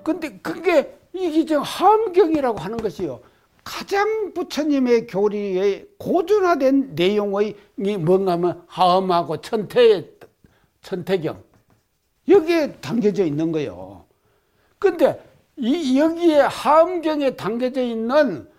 근데 그게 이게 지금 하엄경이라고 하는 것이요. 가장 부처님의 교리에 고준화된 내용의 뭔가 하면 하엄하고 천태경. 여기에 담겨져 있는 거예요. 근데 여기에 하엄경에 담겨져 있는